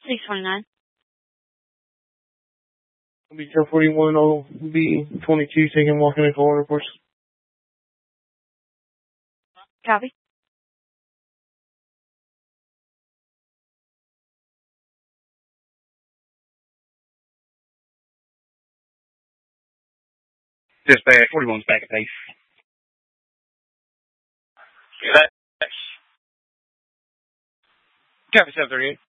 629. I'll be 1041. I'll be 22, taking walking in car, of course. Copy. Dispatch, 41's back at base. Copy 738.